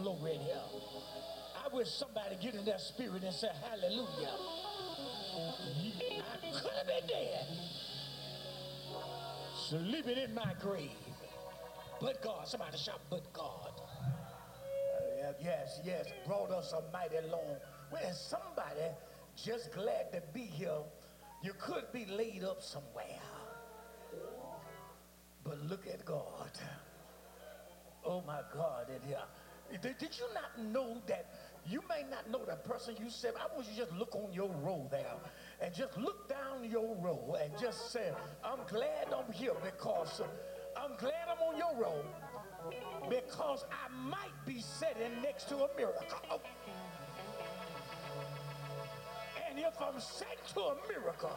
glory in here. I wish somebody get in that spirit and say hallelujah. I could have been dead, sleeping in my grave. But God, somebody shout, but God. Yes, brought us a mighty long way. And somebody just glad to be here. You could be laid up somewhere. But look at God. Oh my God, in here. Did you not know that you may not know the person you said? I want you to just look on your row there and just look down your row and just say, I'm glad I'm here because I'm glad I'm on your row because I might be sitting next to a miracle. And if I'm set to a miracle,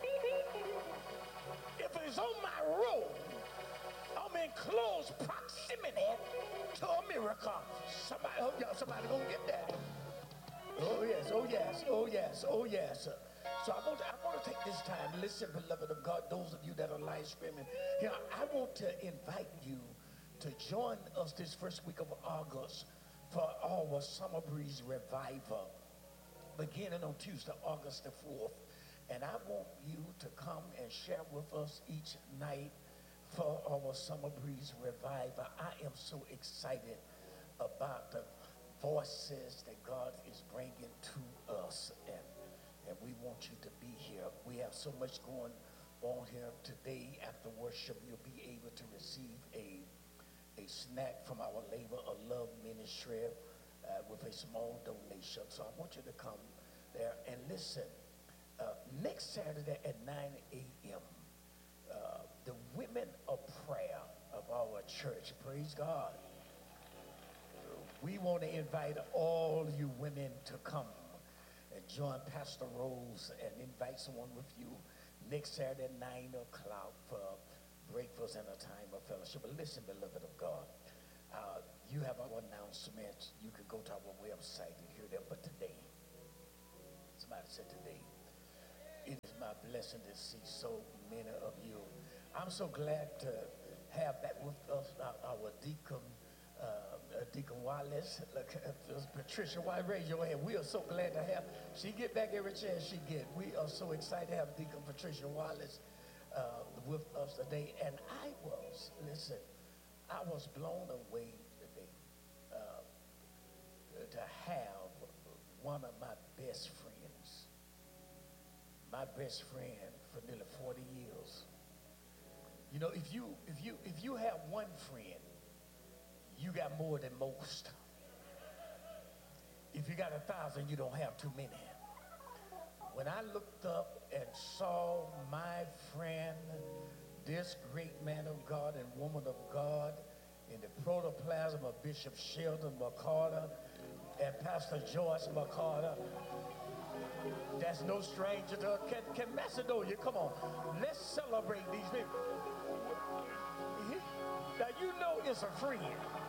if it's on my road, I'm in close proximity to a miracle. Somebody gonna get that. Oh yes, oh yes, oh yes, oh yes. So I want to take this time. Listen, beloved of God, those of you that are live streaming, here, I want to invite you to join us this first week of August for our Summer Breeze Revival, beginning on Tuesday, August the 4th. And I want you to come and share with us each night for our Summer Breeze Revival. I am so excited about the voices that God is bringing to us, and we want you to be here. We have so much going on here today. After worship, you'll be able to receive a snack from our Labor of Love ministry with a small donation. So I want you to come there and listen. Next Saturday at 9 a.m., the Women of Prayer of our church, praise God, we want to invite all you women to come and join Pastor Rose and invite someone with you next Saturday at 9 o'clock for breakfast and a time of fellowship. But listen, beloved of God, you have our announcements. You can go to our website and hear them. But today, somebody said today, it is my blessing to see so many of you. I'm so glad to have back with us our deacon, Deacon Wallace. Look, Patricia, why raise your hand? We are so glad to have. She get back every chance she get. We are so excited to have Deacon Patricia Wallace with us today. And I was blown away today to have one of my best friends, my best friend for nearly 40 years. You know, if you have one friend, you got more than most. If you got 1,000, you don't have too many. When I looked up and saw my friend, this great man of God and woman of God, in the protoplasm of Bishop Sheldon McCarter and Pastor Joyce McCarter, that's no stranger to us. Can Macedonia, come on, let's celebrate these people. Now you know it's a friend.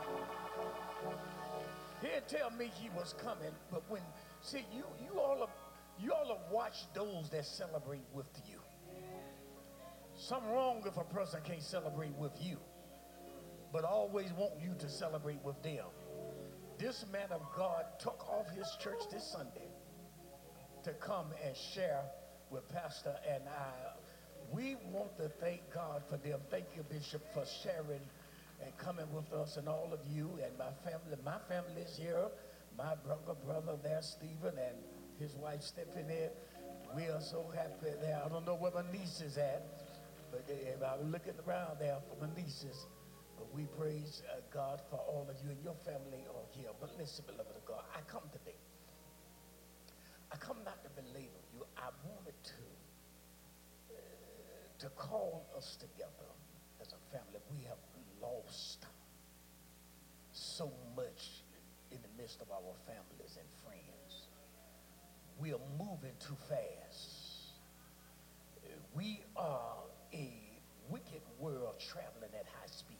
He didn't tell me he was coming, but when, see, you all have watched those that celebrate with you. Something wrong if a person can't celebrate with you, but always want you to celebrate with them. This man of God took off his church this Sunday to come and share with Pastor and I. We want to thank God for them. Thank you, Bishop, for sharing and coming with us, and all of you and my family. My family is here. My brother there, Stephen, and his wife, Stephanie. We are so happy there. I don't know where my niece is at, but I'm looking around there for my nieces. But we praise God for all of you, and your family are here. But listen, beloved of God, I come today. I come not to belabor you. I wanted to call us together as a family. We have lost so much in the midst of our families and friends. We are moving too fast. We are a wicked world traveling at high speed.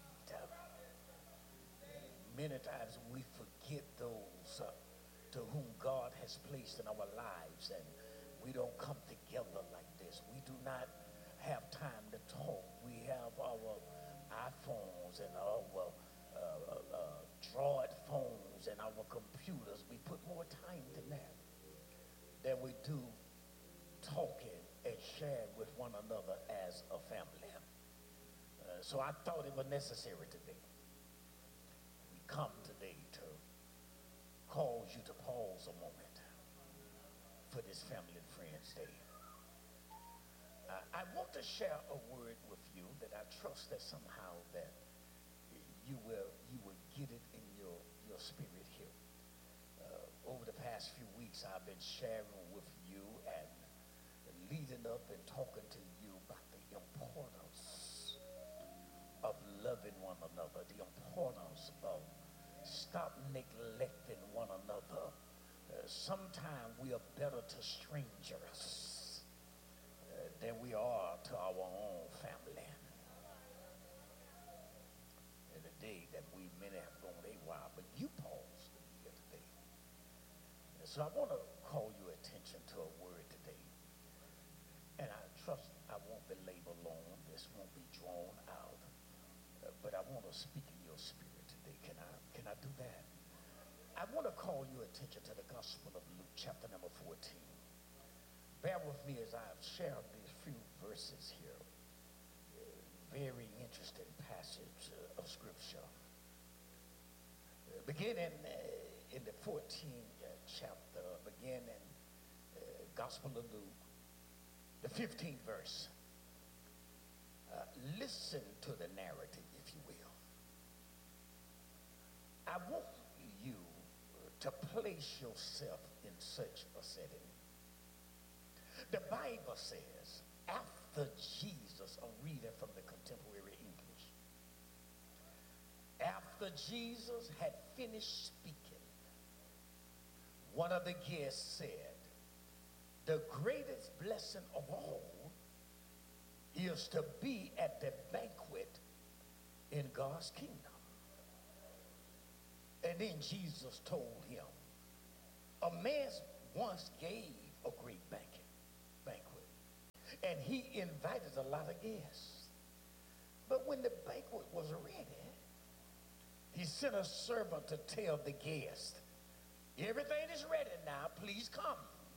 Many times we forget those to whom God has placed in our lives, and we don't come together like this. We do not have time to talk. We have our iPhones and our Droid phones and our computers computers, we put more time than that than we do talking and sharing with one another as a family. So I thought it was necessary today. We come today to cause you to pause a moment for this Family and Friends Day. I want to share a word with you that I trust that somehow that you will get it in your spirit here. Over the past few weeks, I've been sharing with you and leading up and talking to you about the importance of loving one another, the importance of stop neglecting one another. Sometimes we are better to strangers than we are to our own family. In the day that we many have gone a while, but you paused to be here today. And so I want to call your attention to a word today. And I trust I won't belabor long. This won't be drawn out. But I want to speak in your spirit today. Can I do that? I want to call your attention to the Gospel of Luke, chapter number 14. Bear with me as I've shared these few verses here. Very interesting passage of Scripture. Beginning in the 14th chapter, beginning Gospel of Luke, the 15th verse. Listen to the narrative, if you will. I want you to place yourself in such a setting. The Bible says, after Jesus, I'm reading from the contemporary English, after Jesus had finished speaking, one of the guests said, the greatest blessing of all is to be at the banquet in God's kingdom. And then Jesus told him, a man once gave a great banquet, and he invited a lot of guests. But when the banquet was ready, he sent a servant to tell the guest, everything is ready now, please come.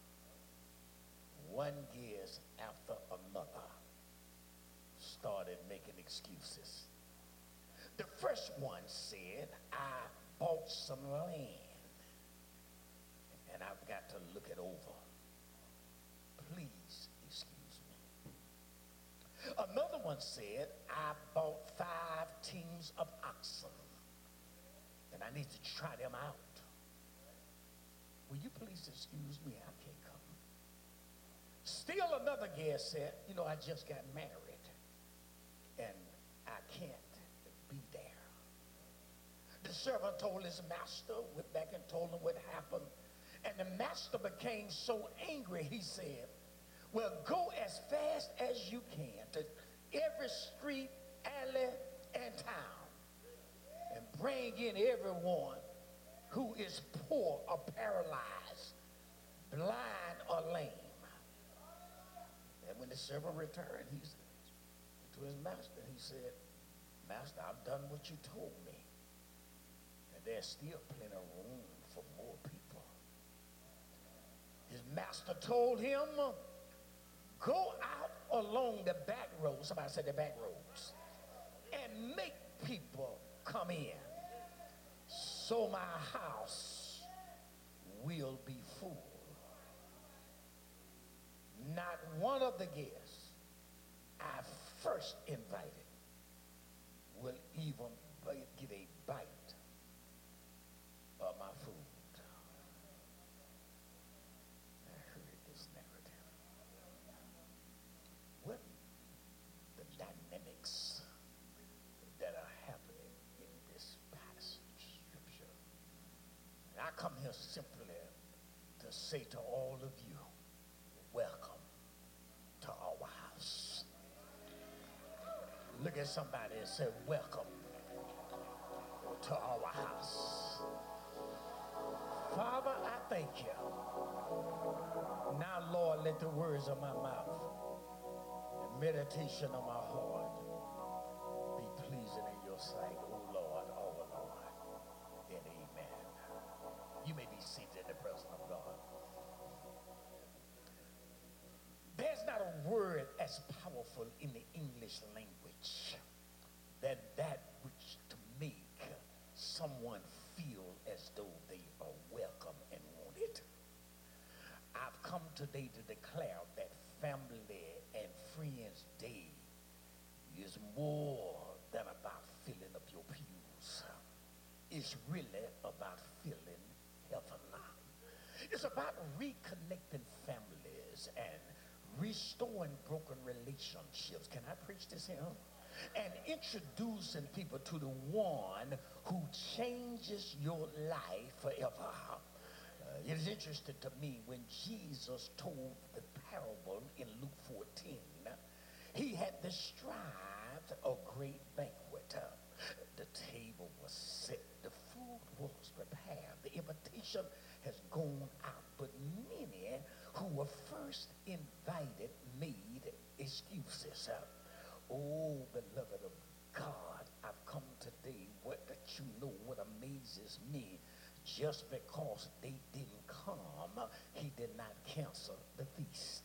One guest after another started making excuses. The first one said, I bought some land and I've got to look it over. Please excuse me. Another one said, I bought 5 teams of oxen and I need to try them out. Will you please excuse me? I can't come. Still another guest said, you know, I just got married and I can't be there. The servant told his master, went back and told him what happened. And the master became so angry, he said, well, go as fast as you can to every street, alley, and town and bring in everyone who is poor or paralyzed, blind or lame. And when the servant returned, he said to his master, he said, Master, I've done what you told me. And there's still plenty of room for more people. His master told him, go out along the back roads, somebody said the back roads, and make people come in so my house will be full. Not one of the guests I first invited will even get a bite of my food. I heard this narrative. What the dynamics that are happening in this passage of Scripture. And I come here simply to say to all of you, welcome to our house. Look at somebody and say, welcome to our house. Father, I thank you. Now, Lord, let the words of my mouth and meditation of my heart be pleasing in your sight, O Lord, our Lord, and amen. You may English language than that which to make someone feel as though they are welcome and wanted. I've come today to declare that Family and Friends Day is more than about filling up your pews. It's really about filling heaven. It's about reconnecting families and restoring broken relationships. Can I preach this here? And introducing people to the one who changes your life forever. It is interesting to me when Jesus told the parable in Luke 14, he had described a great banquet. The table was set, the food was prepared, the invitation has gone out, but many who were first invited made excuses. Oh, beloved of God, I've come today that you know what amazes me. Just because they didn't come, he did not cancel the feast.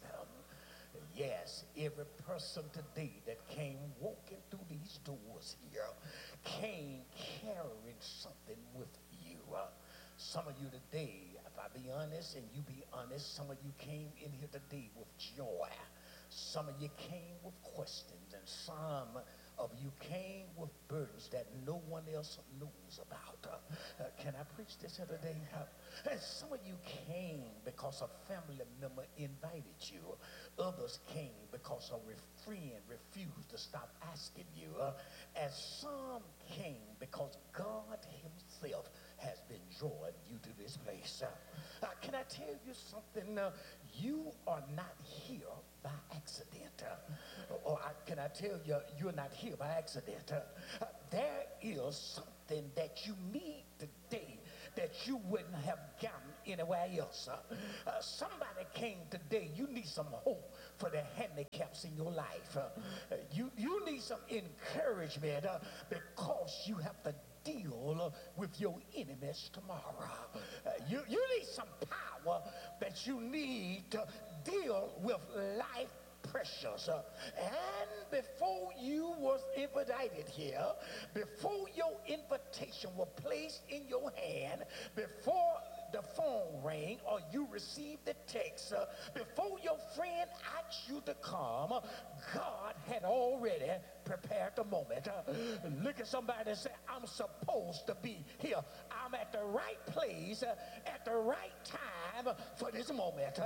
Yes, every person today that came walking through these doors here came carrying something with you. Some of you today, if I be honest and you be honest, some of you came in here today with joy. Some of you came with questions, and some of you came with burdens that no one else knows about. Can I preach this here today? Some of you came because a family member invited you. Others came because a friend refused to stop asking you. And some came because God himself has been drawing you to this place. Can I tell you something? You are not here by accident. Can I tell you, you're not here by accident. There is something that you need today that you wouldn't have gotten anywhere else. Somebody came today, you need some hope for the handicaps in your life. You need some encouragement because you have to deal with your enemies tomorrow. You need some power that you need to deal with life pressures. And before you was invited here, before your invitation was placed in your hand, before the phone rang or you received the text, before your friend asked you to come, God had already prepared the moment. Look at somebody and say, I'm supposed to be here. I'm at the right place at the right time for this moment.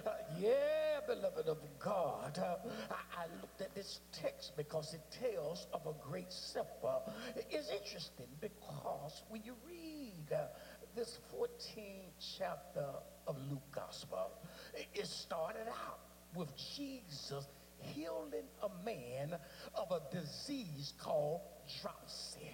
Yeah, beloved of God, I looked at this text because it tells of a great supper. It's interesting because when you read this 14th chapter of Luke Gospel, it started out with Jesus healing a man of a disease called dropsy.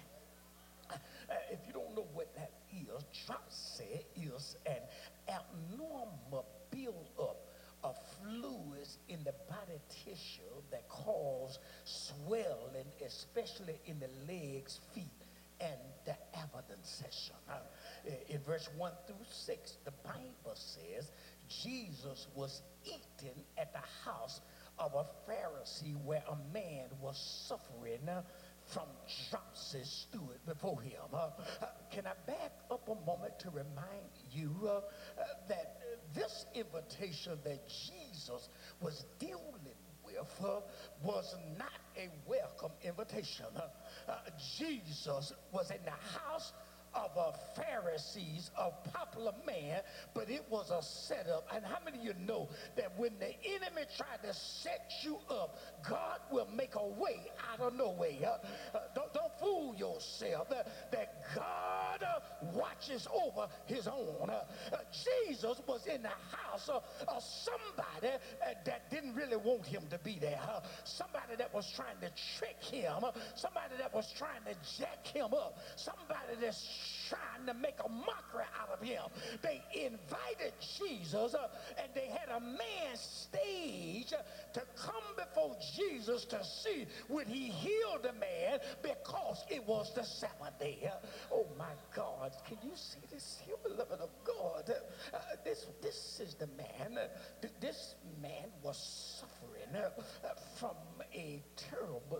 If you don't know what that is, dropsy is an abnormal buildup of fluids in the body tissue that cause swelling, especially in the legs, feet, and the abdomen section. In verse 1 through 6, the Bible says Jesus was eating at the house of a Pharisee where a man was suffering from dropsy stood before him. Can I back up a moment to remind you that this invitation that Jesus was dealing with was not a welcome invitation. Jesus was in the house of a Pharisees, a popular man, but it was a setup. And how many of you know that when the enemy tried to set you up, God will make a way out of no way? Don't fool yourself that God watches over his own. Jesus was in the house of somebody that didn't really want him to be there. Somebody that was trying to trick him. Somebody that was trying to jack him up. Somebody that's trying to make a mockery out of him. They invited Jesus and they had a man stage to come before Jesus to see would he heal the man because it was the Sabbath day. Oh my God, can you see this here, beloved of God? This is the man. This man was suffering from a terrible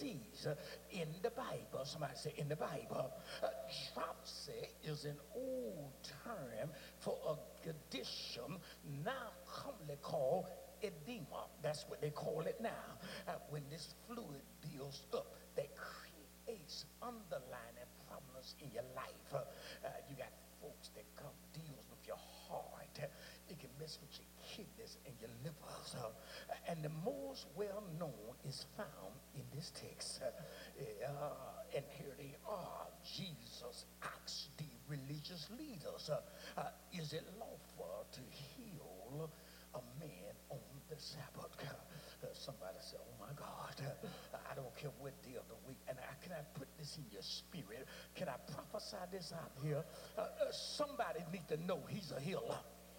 disease in the Bible. Somebody say in the Bible. Dropsy is an old term for a condition now commonly called edema. That's what they call it now. When this fluid builds up, that creates underlying problems in your life. You got folks that come deals with your heart. It can mess with your kidneys and your livers. And the most well known is found in this text. And here they are. Jesus asked the religious leaders, is it lawful to heal a man on the Sabbath? Somebody said, oh my God, I don't care what day of the week. And can I put this in your spirit? Can I prophesy this out here? Somebody need to know he's a healer.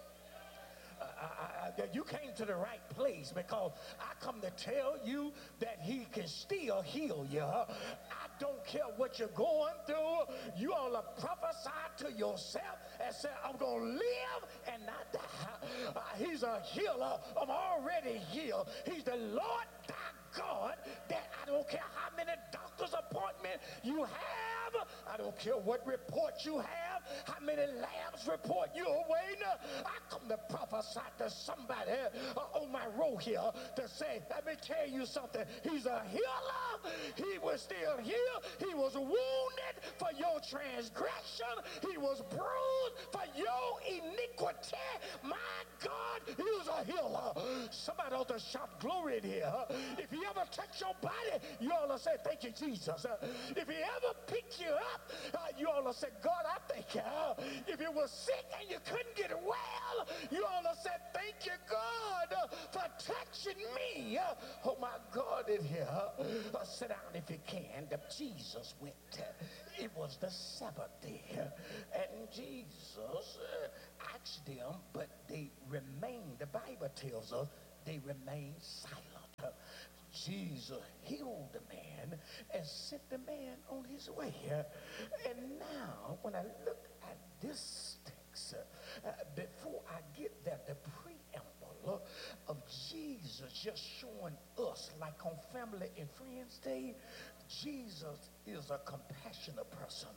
You came to the right place, because I come to tell you that he can still heal you. I don't care what you're going through. You ought to prophesy to yourself and say, I'm going to live and not die. He's a healer. I'm already healed. He's the Lord thy God, that I don't care how many doctor's appointments you have. I don't care what report you have, how many labs report you're waiting. I come to prophesy to somebody on my row here to say, let me tell you something. He's a healer. He was still here. He was wounded for your transgression. He was bruised for your iniquity. My God, he was a healer. Somebody ought to shout glory in here. If he ever touched your body, you ought to say, thank you, Jesus. If he ever picked you up, you ought to say, God, I thank you. If you were sick and you couldn't get well, you ought to say, thank you, God, for touching me. Oh, my God, in here. Sit down if you can. Jesus went. It was the Sabbath day. And Jesus asked them, but they remained, the Bible tells us, they remained silent. Jesus healed the man and sent the man on his way. And now, when I look at this text, before I get there, the preamble of Jesus just showing us, like on Family and Friends Day, Jesus is a compassionate person.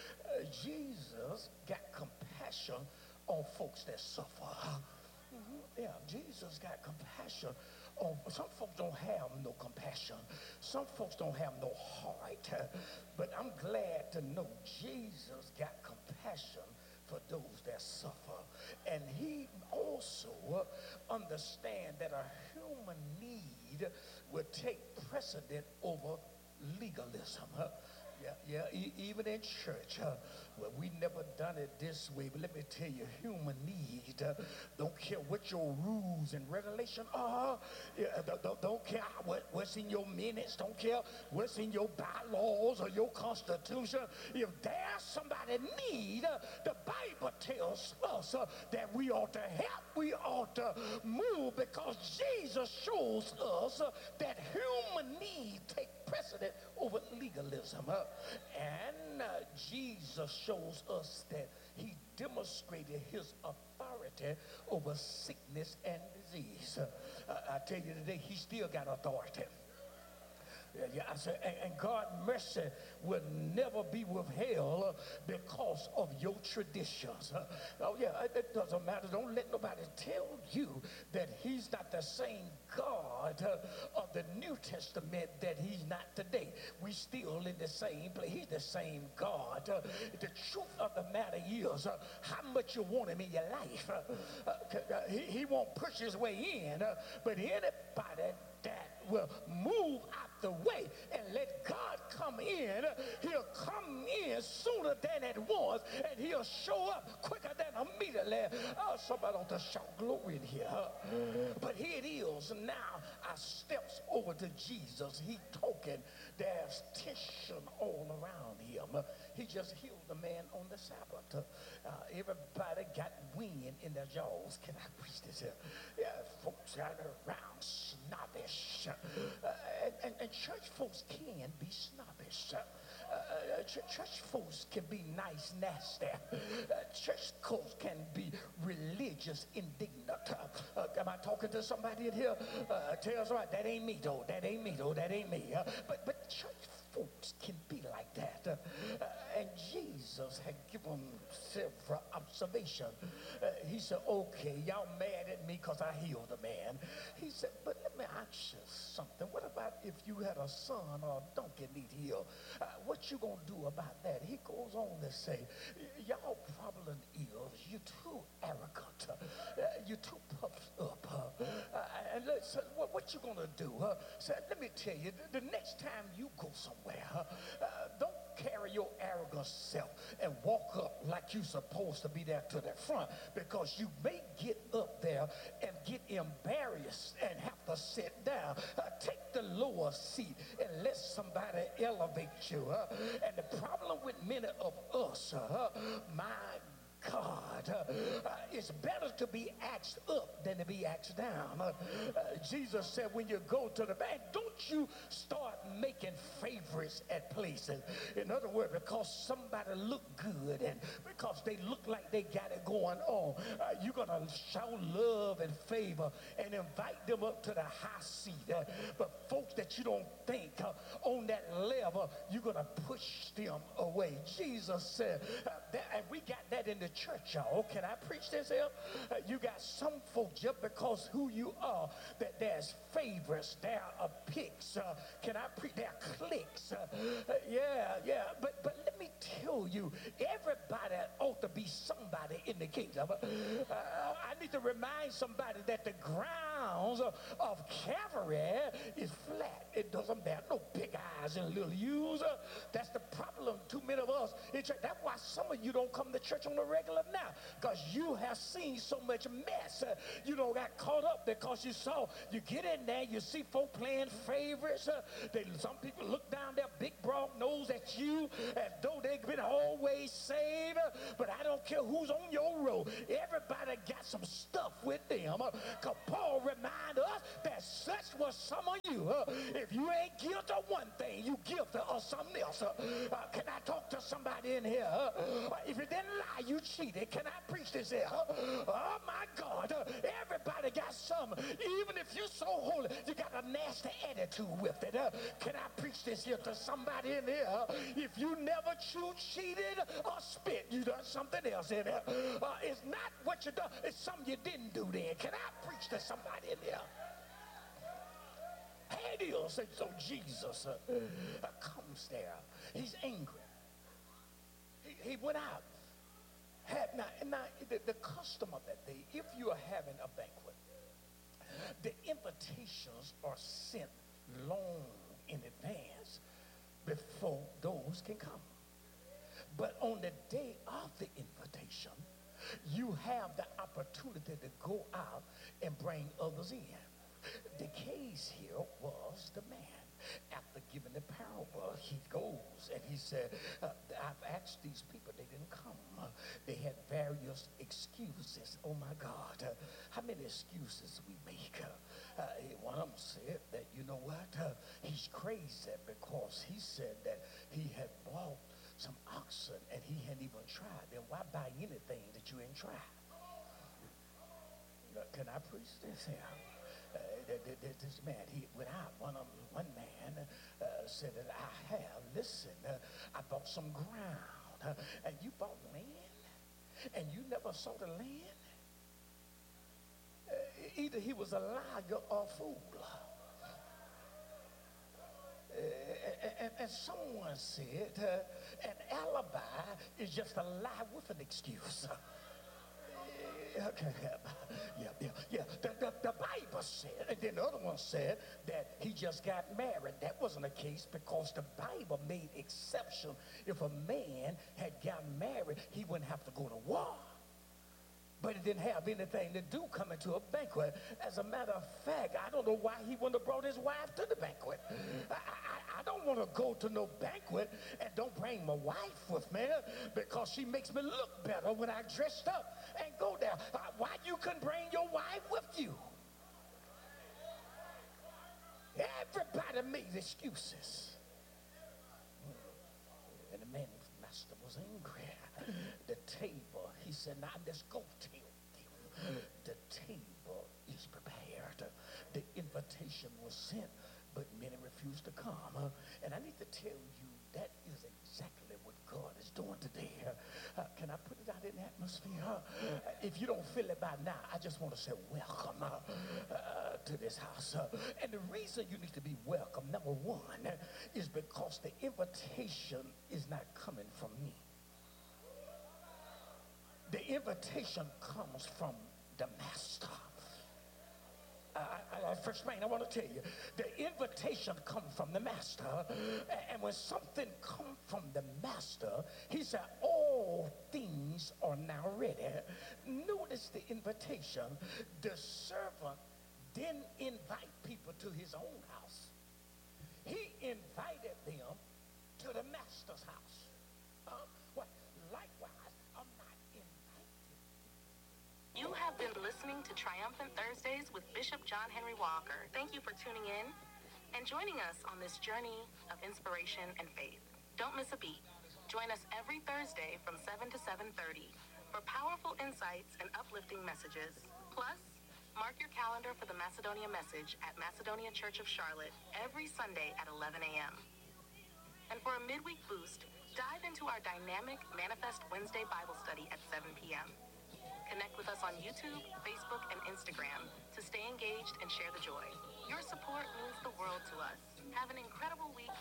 Jesus got compassion on folks that suffer. Yeah, Jesus got compassion. Some folks don't have no compassion. Some folks don't have no heart. But I'm glad to know Jesus got compassion for those that suffer. And he also understands that a human need will take precedent over legalism. Even in church, well, we never done it this way, but let me tell you, human need, don't care what your rules and regulations are, don't care what's in your minutes, don't care what's in your bylaws or your constitution. If there's somebody in need, the Bible tells us that we ought to help, we ought to move, because Jesus shows us that human need take precedent over legalism. And Jesus shows us that he demonstrated his authority over sickness and disease. I tell you today, he still got authority. I said, and God's mercy will never be withheld because of your traditions. Oh yeah, it doesn't matter. Don't let nobody tell you that he's not the same God of the New Testament that he's not today. We still in the same place. He's the same God. The truth of the matter is how much you want him in your life. He won't push his way in, but anybody that will move out the way and let God come in, he'll come in sooner than at once, and he'll show up quicker than immediately. Somebody ought to shout glory in here. But here it is. Now our steps over to Jesus. He talking. There's tension all around him. He just healed the man on the Sabbath. Everybody got wind in their jaws. Can I preach this here? Yeah, folks got around snobbish. And church folks can be snobbish. Church folks can be nice, nasty. Church folks can be religious, indignant. Am I talking to somebody in here? Tell us right, that ain't me though. That ain't me though. That ain't me. But church folks can be like that. And Jesus had given several observations. He said, okay, y'all mad at me because I healed a man. He said, but let me ask you something. What about if you had a son or a donkey need healed? What you gonna do about that? He goes on to say, y'all problem is you're too arrogant. You're too puffed up. And listen, what you gonna do? So let me tell you, the next time you go somewhere, don't carry your arrogant self and walk up like you're supposed to be there to the front, because you may get up there and get embarrassed and have to sit down. Take the lower seat and let somebody elevate you. And the problem with many of us, my God, it's better to be asked up than to be asked down. Jesus said, when you go to the bank, don't you start making favorites at places. In other words, because somebody look good and because they look like they got it going on, you're going to show love and favor and invite them up to the high seat. But folks that you don't think on that level, you're going to push them away. Jesus said, and we got that in the church, y'all. Can I preach this here? You got some folks, just because who you are, that there's favorites, there are picks. Can I preach? There are cliques. Yeah. But let me tell you, everybody ought to be somebody in the kingdom. I need to remind somebody that the grounds of Calvary is flat. It doesn't bear no big eyes and little U's. That's the problem. Too many of us in church. That's why some of you don't come to church on a regular now, because you have seen so much mess. You don't got caught up because you get in there, you see folk playing favorites. Some people look down their big broad nose at you as though they've been always saved. But I don't care who's on your road. Everybody got some stuff with them. Because Paul reminded us that such was some of you. If you ain't guilty of one thing, you guilty of something else. Can I talk to somebody in here? If you didn't lie, you cheated. Can I preach this here? Oh my God. Everybody got some. Even if you're so holy, you got a nasty attitude with it. Can I preach this here to somebody in here? If you never cheated or spit, you done something else in there. It's not what you done. It's something you didn't do then. Can I preach to somebody in here? Hades, and so Jesus comes there. He's angry. He went out. The custom of that day, if you are having a banquet, the invitations are sent long in advance before those can come. But on the day of the invitation, you have the opportunity to go out and bring others in. The case here was the man. After giving the parable, he goes and he said, I've asked these people, they didn't come. They had various excuses. Oh my God, how many excuses we make? One of them said that, you know what, he's crazy because he said that he had bought some oxen and he hadn't even tried. Then why buy anything that you ain't tried? Can I preach this here? This man, he went out. One man said that listen, I bought some ground. And you bought land? And you never saw the land? Either he was a liar or a fool. And someone said an alibi is just a lie with an excuse. Okay, yeah. The Bible said, and then the other one said that he just got married. That wasn't the case, because the Bible made exception. If a man had gotten married, he wouldn't have to go to war. But it didn't have anything to do coming to a banquet. As a matter of fact, I don't know why he wouldn't have brought his wife to the banquet. I don't want to go to no banquet and don't bring my wife with me, because she makes me look better when I dressed up and go there. Why you couldn't bring your wife with you? Everybody made excuses. master was angry. The table, he said, now let's go tell them. The table is prepared. The invitation was sent, but many refused to come. And I need to tell you, that is exactly what God is doing today. Can I put it out in the atmosphere? If you don't feel it by now, I just want to say welcome to this house. And the reason you need to be welcome, number one, is because the invitation is not coming from me. The invitation comes from the master. First man, I want to tell you, the invitation comes from the master, and when something comes from the master, he said, all things are now ready. Notice the invitation. The servant didn't invite people to his own house. He invited them to the master's house. Likewise, I'm not invited. You have been listening to Triumphant Thursdays with Bishop John Henry Walker. Thank you for tuning in and joining us on this journey of inspiration and faith. Don't miss a beat. Join us every Thursday from 7 to 7:30 for powerful insights and uplifting messages. Plus, mark your calendar for the Macedonia Message at Macedonia Church of Charlotte every Sunday at 11 a.m. And for a midweek boost, dive into our dynamic Manifest Wednesday Bible study at 7 p.m. Connect with us on YouTube, Facebook, and Instagram to stay engaged and share the joy. Your support means the world to us. Have an incredible week